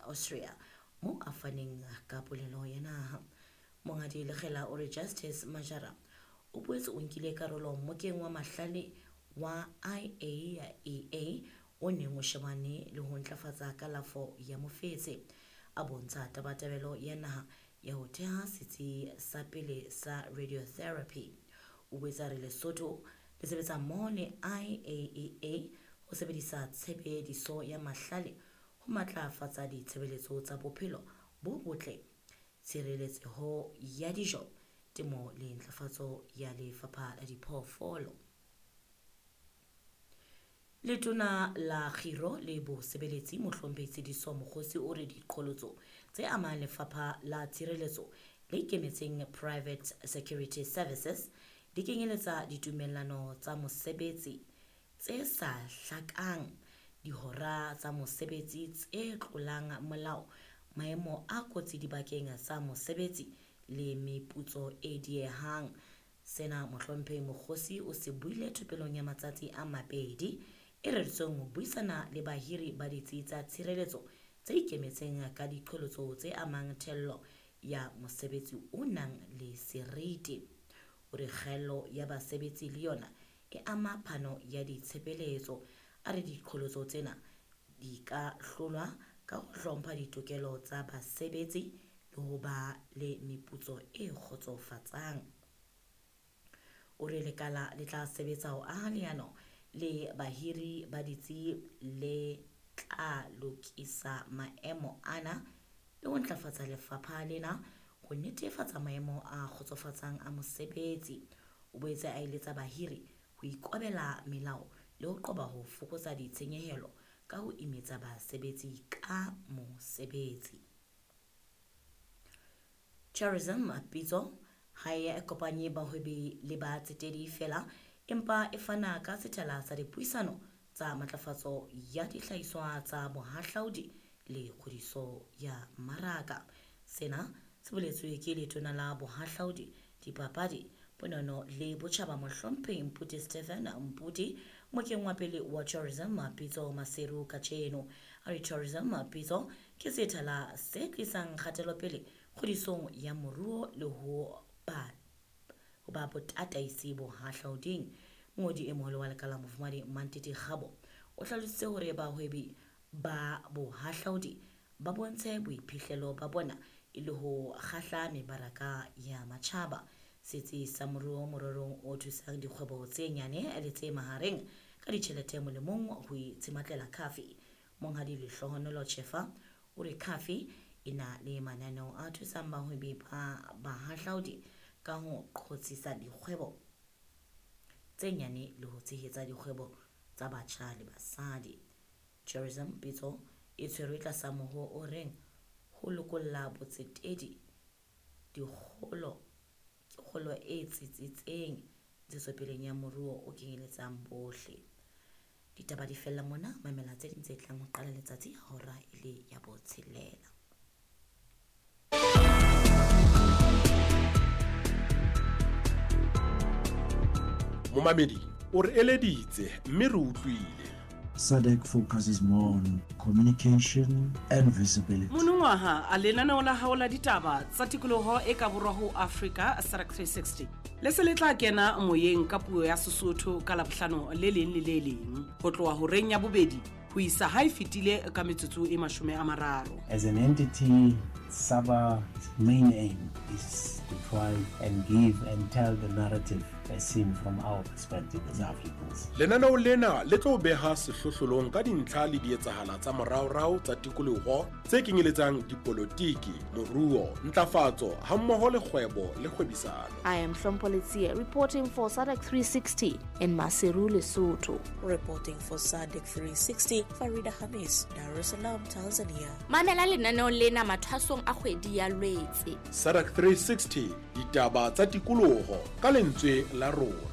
Austria mo a faneng ka polelo ya naha. Mongadi Legela o re Justice Majara o boetse o nkile karolo mo keng wa mahlale wa IAEA o neng o shebane le ho ntlafatsa kalafo ya mofetse a bontsha tabatabelo ya naha ya ho theha setsi sa pele sa radiotherapy. O boetse a re Lesotho le sebetsa mmoho le IAEA ho sebedisa tshebediso ya mahlale ho matlafatsa ditshebeletso tsa bophelo bo botle, tshireletseho ya dijo, temo le ntlafatso ya lefapha la diphoofolo. Letona la Khiro le Bosebeletsi Mohlomphehi Diso Mokgosi o re diqholotso tse amang lefapha la tshireletso le ikemetseng Private Security Services di kenyeletsa ditumellano tsa mosebetsi tse sa hlakang, dihora tsa mosebetsi tse tlolang molao, maemo a kotsi dibakeng sa mosebetsi le meputso e diehang. Sena Mohlomphehi Mokgosi o se buile thupelong ya matsatsi a mabedi e reretsweng ho buisana le bahiri ba ditsi tsa tshireletso tse ikemetseng ka diqholotso tse amang thello ya mosebetsi o nang le seriti. O re kgaello ya basebetsi le yona e ama phano ya ditshebeletso. A re diqholotso tsena di ka hlolwa ka ho hlompha ditokelo tsa basebetsi le ho ba le meputso e kgotsofatsang. O re lekala le tla sebetsa ho aha leano le bahiri ba ditsi le tla lokisa maemo ana le ho ntlafatsa lefapha lena ho netefatsa maemo a kgotsofatsang a mosebetsi. O boetse a eletsa bahiri ho ikobela melao le ho qoba ho fokotsa ditshenyehelo ka ho imetsa basebetsi ka mosebetsi. Tourism Pitso ha e kopanye bahwebi le ba tsetedi fela, empa e fana ka sethala sa dipuisano tsa matlafatso ya dihlahiswa tsa bohahlaudi le kgodiso ya maraka. Sena se boletswe ke letona la bohahlaudi, dipapadi, ponono le botjhaba Mohlomphehi Mputi Stephen Mputi mokeng wa pele wa Tourism Pitso Maseru kajeno. A re Tourism Pitso ke sethala se tlisang kgatelopele kgodisong ya moruo le ho ba botataisi bohahlauding. Mongodi e moholo wa lekala Mofumahadi Mantete Kgabo o hlalositse hore bahwebi ba bohahlaudi ba bontshe boiphihlelo ba bona e le ho kgahla mebaraka ya matjhaba. Setsi sa moruo mororong o thusang dikgwebo tse nyane le tse mahareng ka ditjhelete molemong ho itshimatlela Khafi. Monghadi Lehlohonolo Chefa o re Khafi e na le mananeo a thusang bahwebi ba bahahlaudi ka ho qotsisa dikgwebo tse nyane le ho tshehetsa dikgwebo tsa batjha le basadi. Tourism Pitso e tshwerwe tlasa moho o reng ho lokolla botsetedi dikgolo e tsitsitseng ntshetsopeleng ya moruo o kenyeletsang bohle. Ditaba di fella mona, mamela tse ding tse tlang ho qala letsatsi hora e le ya botshelela. Momamedi o re eleditse mme re utlwile. SADC focuses more on communication and visibility. Monongwaha a lenaneo la hao la ditaba tsa tikoloho e ka borwa ho Africa SADC 360 le se le tla kena moyeng ka puo ya Sesotho ka Labohlano le leng le le leng ho tloha ho reng ya bobedi ho isa ha e fitile ka metsotso e 30. As an entity, SABA's main aim is to try and give and tell the narrative as seen from our perspective as Africans. Lenaneo lena le tlo beha sehlohlolong ka dintlha le dietsahala tsa moraorao tsa tikoloho tse kenyeletsang dipolotiki, moruo, ntlafatso hammoho le kgwebo le kgwebisano. I am Shompolitsia reporting for SADC 360 in Maseru, Lesotho. Reporting for SADC 360, Farida Hamis, Dar es Salaam, Tanzania. Mamela lenaneo lena mathwasong a kgwedi ya Lwetse. SADC 360, ditaba tsa tikoloho ka lentswe la rona.